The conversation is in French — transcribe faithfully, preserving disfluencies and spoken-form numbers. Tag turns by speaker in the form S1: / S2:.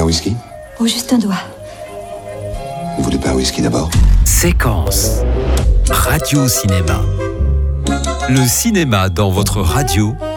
S1: un whisky?
S2: Oh, juste un doigt.
S1: Vous voulez pas un whisky d'abord?
S3: Séquence Radio Cinéma. Le cinéma dans votre radio